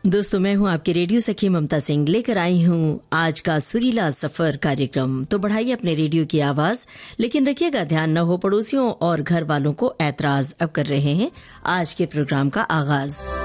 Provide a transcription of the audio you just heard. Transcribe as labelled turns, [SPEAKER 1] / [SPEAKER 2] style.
[SPEAKER 1] दोस्तों, मैं हूं आपकी रेडियो सखी ममता सिंह, लेकर आई हूं आज का सुरीला सफर कार्यक्रम। तो बढ़ाइए अपने रेडियो की आवाज, लेकिन रखिएगा ध्यान न हो पड़ोसियों और घर वालों को ऐतराज। अब कर रहे हैं आज के प्रोग्राम का आगाज।